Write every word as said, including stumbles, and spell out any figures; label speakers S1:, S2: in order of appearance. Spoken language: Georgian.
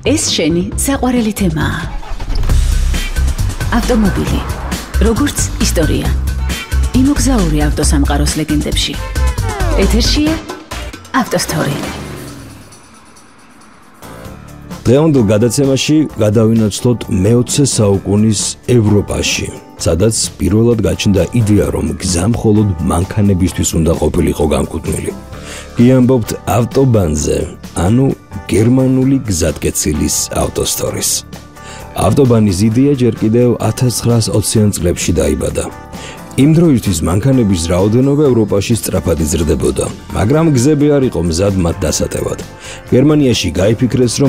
S1: ეს შენი საყვარელი თემაა. ავტომობილი, როგორც ისტორია. იმოგზაური ავტოსამყაროს ლეგენდებში. ეთერშია ავტოსტორი.
S2: დღევანდელ გადაცემაში გადავინაცვლოთ მეოცე საუკუნის ევროპაში, სადაც პირველად გაჩნდა იდეა, რომ გზა მხოლოდ მანქანებისთვის უნდა ყოფილიყო განკუთვნილი. გიამბობთ ავტობანზე, ანუ გერმანული გზატკეცილის ავტოსტორის. ავტობანის იდეა ჯერ კიდევ ათას ცხრაას ოციან წლებში დაიბადა. იმ დროისთვის მანქანების რაოდენობა ევროპაში სწრაფად იზრდებოდა, მაგრამ გზები არ იყო მზად მათ დასატევად. გერმანიაში გაიფიქრეს, რომ